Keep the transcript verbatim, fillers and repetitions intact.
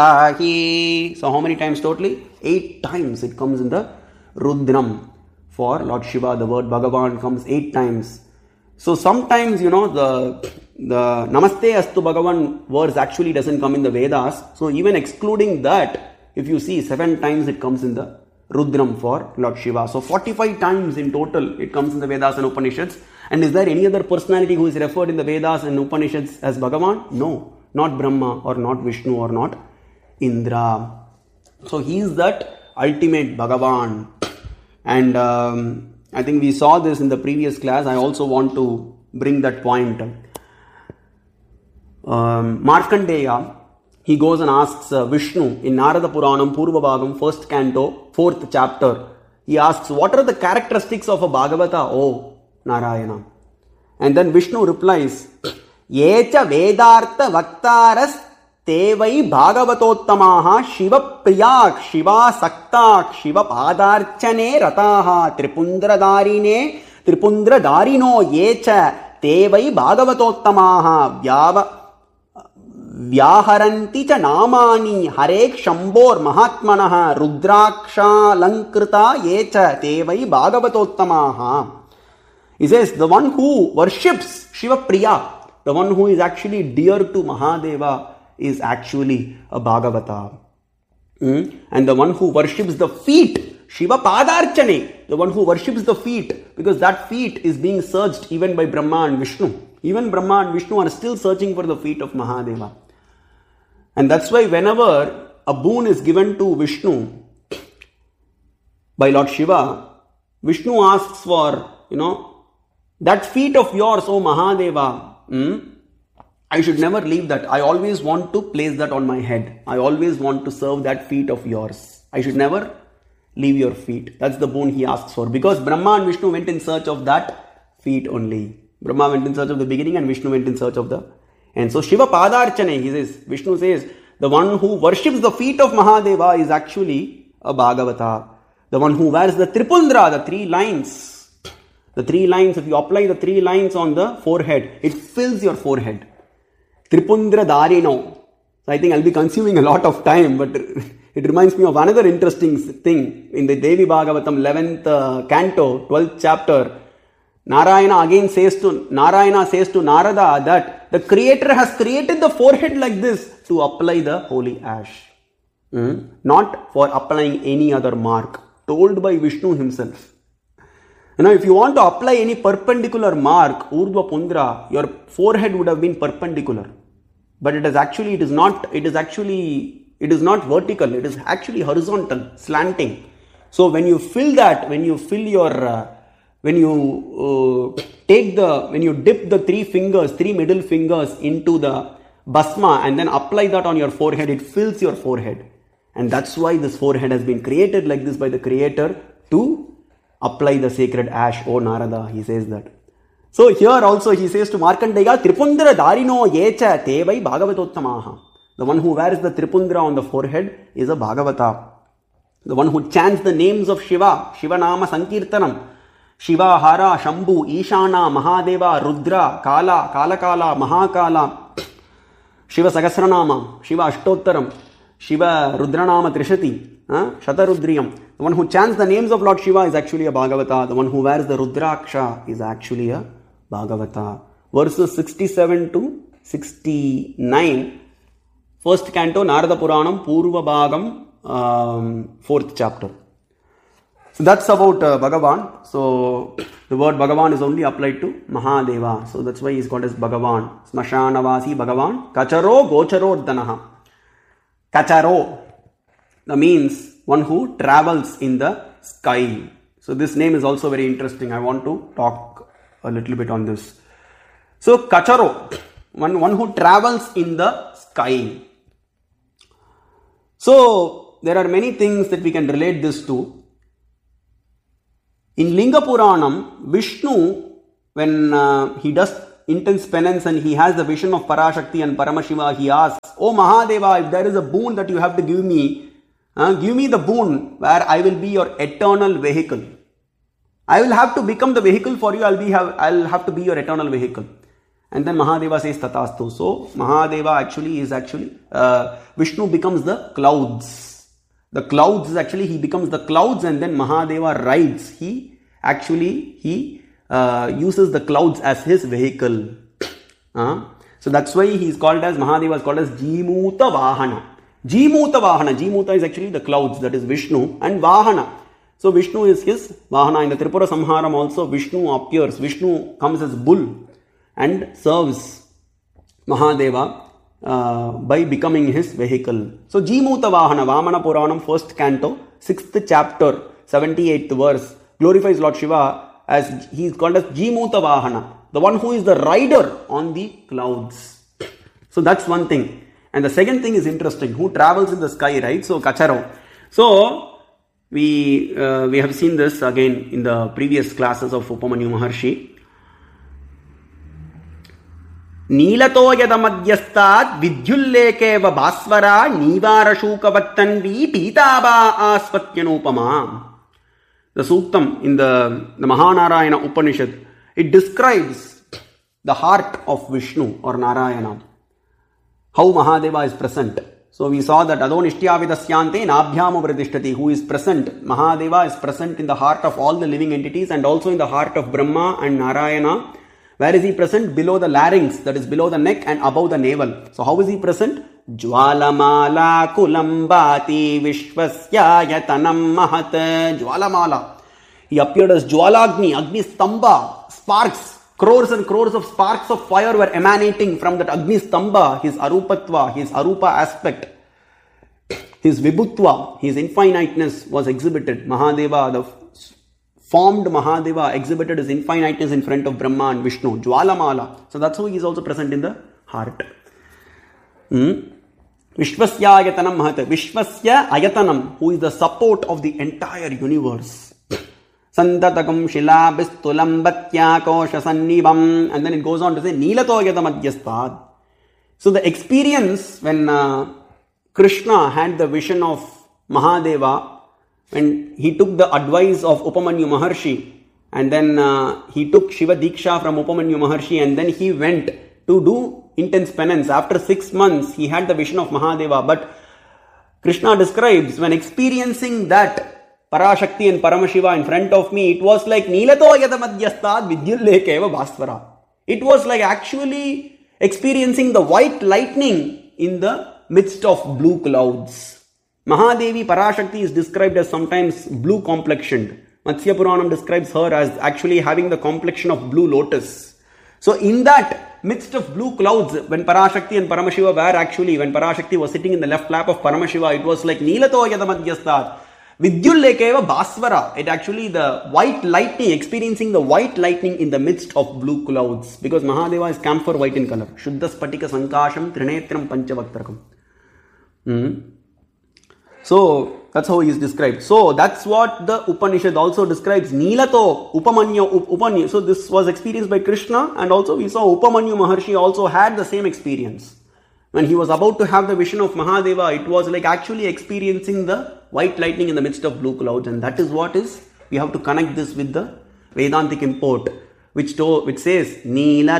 So how many times totally? Eight times it comes in the Rudram. For Lord Shiva, the word Bhagavan comes eight times. So sometimes, you know, the the Namaste Astu Bhagavan verse actually doesn't come in the Vedas. So even excluding that, if you see, seven times it comes in the Rudram for Lord Shiva. So forty-five times in total it comes in the Vedas and Upanishads. And is there any other personality who is referred in the Vedas and Upanishads as Bhagavan? No, not Brahma or not Vishnu or not Indra. So he is that ultimate Bhagavan. And um, I think we saw this in the previous class. I also want to bring that point. Um, Markandeya, he goes and asks uh, Vishnu in Narada Puranam, Purva Bhagam, first canto, fourth chapter. He asks, what are the characteristics of a Bhagavata, O Narayana? And then Vishnu replies, Yecha Vedartha Vaktaras Tevai Bhagavatottamaha Shiva Priyak Shiva Saktak Shiva Padarchane Rataha Tripundra Darine Tripundra Darino Yecha Tevai Bhagavatottamaha Vyava Vyaharanti cha namani Harek Shambor Mahatmanaha Rudraksha Lankrita Yecha Tevai Bhagavatottamaha. He says, the one who worships Shiva Priya, the one who is actually dear to Mahadeva, is actually a Bhagavata. Mm? And the one who worships the feet, Shiva Padarchane, the one who worships the feet, because that feet is being searched even by Brahma and Vishnu. Even Brahma and Vishnu are still searching for the feet of Mahadeva. And that's why whenever a boon is given to Vishnu by Lord Shiva, Vishnu asks for, you know, that feet of yours, O Mahadeva, mm, I should never leave that. I always want to place that on my head. I always want to serve that feet of yours. I should never leave your feet. That's the boon he asks for. Because Brahma and Vishnu went in search of that feet only. Brahma went in search of the beginning and Vishnu went in search of the end. So Shiva Padarchane, he says, Vishnu says, the one who worships the feet of Mahadeva is actually a Bhagavata. The one who wears the Tripundra, the three lines. The three lines, if you apply the three lines on the forehead, it fills your forehead. Tripundra Darino. So I think I'll be consuming a lot of time, but it reminds me of another interesting thing. In the Devi Bhagavatam eleventh uh, canto, twelfth chapter, Narayana again says to, Narayana says to Narada that the Creator has created the forehead like this to apply the holy ash. Mm? Not for applying any other mark, told by Vishnu himself. You know, if you want to apply any perpendicular mark, Urdhva Pundra, your forehead would have been perpendicular. But it is actually, it is not, it is actually, it is not vertical, it is actually horizontal, slanting. So when you fill that, when you fill your, uh, when you uh, take the, when you dip the three fingers, three middle fingers into the Bhasma and then apply that on your forehead, it fills your forehead. And that's why this forehead has been created like this by the Creator to apply the sacred ash, O Narada, he says that. So here also he says to Markandeya, Tripundra Darino Yecha Tevai Bhagavatottamaha. The one who wears the Tripundra on the forehead is a Bhagavata. The one who chants the names of Shiva, Shiva Nama Sankirtanam, Shiva, Hara, Shambhu, Ishana, Mahadeva, Rudra, Kala, Kala Kala, Mahakala, Shiva Sahasranama, Shiva Ashtottaram, Shiva Rudranama Trishati, uh, Shatarudriyam. The one who chants the names of Lord Shiva is actually a Bhagavata. The one who wears the Rudraksha is actually a Bhagavata. Verses sixty-seven to sixty-nine. First canto, Narada Puranam, Purva Bhagam, um, fourth chapter. So that's about uh, Bhagavan. So the word Bhagavan is only applied to Mahadeva. So that's why he is called as Bhagavan. Smashanavasi Bhagavan. Kacharo Gocharo Danaha. Kacharo. That means one who travels in the sky. So this name is also very interesting. I want to talk a little bit on this. So Kacharo, one, one who travels in the sky. So there are many things that we can relate this to. In Linga Puranam, Vishnu, when uh, he does intense penance and he has the vision of Parashakti and Paramashiva, he asks, Oh Mahadeva, if there is a boon that you have to give me, Uh, give me the boon where I will be your eternal vehicle. I will have to become the vehicle for you. I'll be have I'll have to be your eternal vehicle. And then Mahadeva says Tatastu. So Mahadeva actually is actually, uh, Vishnu becomes the clouds. The clouds is actually, he becomes the clouds, and then Mahadeva rides. He actually, he uh, uses the clouds as his vehicle. Uh, so that's why he is called as, Mahadeva is called as Jimuta Vahana. Jimuta Vahana. Jimuta is actually the clouds, that is Vishnu, and Vahana. So Vishnu is his Vahana. In the Tripura Samharam also, Vishnu appears. Vishnu comes as bull and serves Mahadeva uh, by becoming his vehicle. So Jimuta Vahana, Vamana Puranam, first canto, sixth chapter, seventy-eighth verse, glorifies Lord Shiva as he is called as Jimuta Vahana, the one who is the rider on the clouds. So that's one thing. And the second thing is interesting, who travels in the sky, right? So Kacharo. So we uh, we have seen this again in the previous classes of Upamanyu Maharshi. Neelato yada madhyastad vidyullekeva basvara nivara shukavatanvi pitaba aspatyanupama. The Suktam in the, the Mahanarayana Upanishad, it describes the heart of Vishnu or Narayana. How Mahadeva is present. So we saw that Adonishtyavitasyante Nabhyam Vradishtati, who is present. Mahadeva is present in the heart of all the living entities and also in the heart of Brahma and Narayana. Where is he present? Below the larynx, that is below the neck and above the navel. So how is he present? Jwalamala kulambati vishwasya yatanam mahat. Jwalamala. He appeared as Jwalagni, Agni Stamba, sparks. Crores and crores of sparks of fire were emanating from that Agni Stamba, his Arupatva, his Arupa aspect. His Vibhutva, his infiniteness was exhibited. Mahadeva, the formed Mahadeva exhibited his infiniteness in front of Brahma and Vishnu. Jwalamala. So that's how he is also present in the heart. Hmm? Vishwasya ayatanam mahat. Vishwasya ayatanam, who is the support of the entire universe. Sandatakam shila bistulam batya kosha sannibam. And then it goes on to say Neelato yada madhyastad. So the experience when uh, Krishna had the vision of Mahadeva, when he took the advice of Upamanyu Maharshi, and then uh, he took Shiva Diksha from Upamanyu Maharshi, and then he went to do intense penance. After six months, he had the vision of Mahadeva. But Krishna describes, when experiencing that Parashakti and Paramashiva in front of me, it was like Neelato yada madhyastad vidyullekeva bhasvara. It was like actually experiencing the white lightning in the midst of blue clouds. Mahadevi Parashakti is described as sometimes blue complexioned. Matsya Puranam describes her as actually having the complexion of blue lotus. So in that midst of blue clouds, when Parashakti and Paramashiva were actually, when Parashakti was sitting in the left lap of Paramashiva, it was like Neelato yada madhyastad vidyullekeva bhasvara. It actually the white lightning, experiencing the white lightning in the midst of blue clouds. Because Mahadeva is camphor white in color. Shuddha spatika sankasham trinetram panchavaktarakam. Hmm. So that's how he is described. So that's what the Upanishad also describes. Neelato Upamanyu up, Upanyu. So this was experienced by Krishna, and also we saw Upamanyu Maharshi also had the same experience. When he was about to have the vision of Mahadeva, it was like actually experiencing the white lightning in the midst of blue clouds. And that is what is, we have to connect this with the Vedantic import, which to, which says Neelato